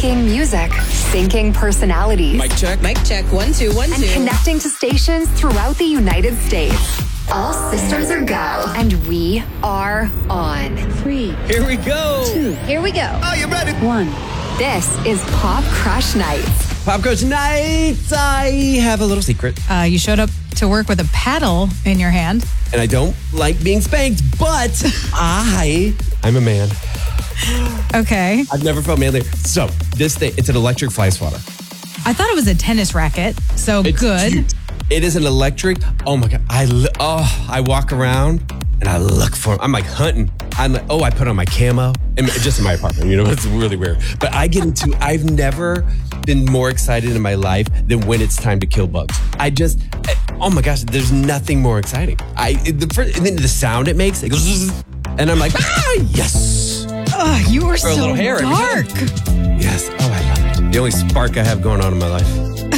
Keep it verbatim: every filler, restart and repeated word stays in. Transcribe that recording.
Syncing music, syncing personalities. Mic check. Mic check. One, two, one, and two. connecting to stations throughout the United States. All systems are go, and we are on. Three. Here we go. Two. Here we go. Are you ready? One. This is Pop Crush Nights. Pop Crush Nights. I have a little secret. Uh, you showed up to work with a paddle in your hand. And I don't like being spanked, but I, I'm a man. Okay. I've never felt manly. So this thing, it's an electric fly swatter. I thought it was a tennis racket, so It's good. cute. It is an electric. Oh my God. I, li- oh, I walk around and I look for them. I'm like hunting. I'm like, oh, I put on my camo. And just in my apartment, you know, it's really weird. But I get into, I've never been more excited in my life than when it's time to kill bugs. I just, oh my gosh, there's nothing more exciting. I, the, first, and then the sound it makes, it goes, zzz, and I'm like, ah, yes. Oh, you are For a so little hair every dark. Yes. Oh, I love it. The only spark I have going on in my life.